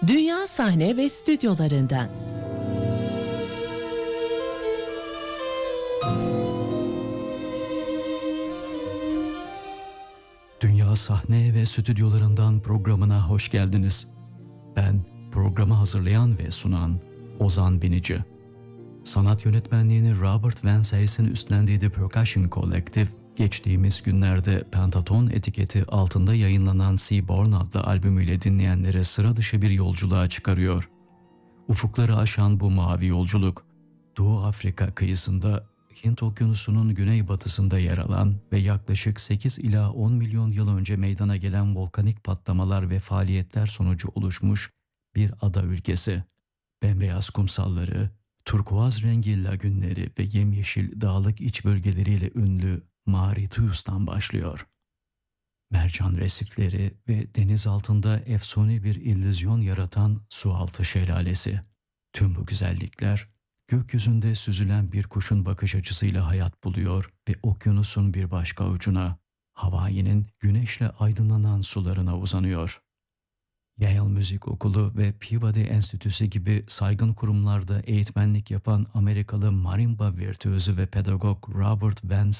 Dünya sahne ve stüdyolarından. Dünya sahne ve stüdyolarından programına hoş geldiniz. Ben programı hazırlayan ve sunan Ozan Binici. Sanat yönetmenliğini Robert Van Zeis'in üstlendiği The Percussion Collective, geçtiğimiz günlerde Pentaton etiketi altında yayınlanan Seaborn adlı albümüyle dinleyenlere sıra dışı bir yolculuğa çıkarıyor. Ufukları aşan bu mavi yolculuk, Doğu Afrika kıyısında Hint Okyanusu'nun güneybatısında yer alan ve yaklaşık 8 ila 10 milyon yıl önce meydana gelen volkanik patlamalar ve faaliyetler sonucu oluşmuş bir ada ülkesi. Bembeyaz kumsalları, turkuaz rengi lagünleri ve yemyeşil dağlık iç bölgeleriyle ünlü Mauritius'tan başlıyor. Mercan resifleri ve deniz altında efsane bir illüzyon yaratan sualtı şelalesi. Tüm bu güzellikler gökyüzünde süzülen bir kuşun bakış açısıyla hayat buluyor ve okyanusun bir başka ucuna, Hawaii'nin güneşle aydınlanan sularına uzanıyor. Yale Müzik Okulu ve Peabody Enstitüsü gibi saygın kurumlarda eğitmenlik yapan Amerikalı marimba virtüözü ve pedagog Robert Van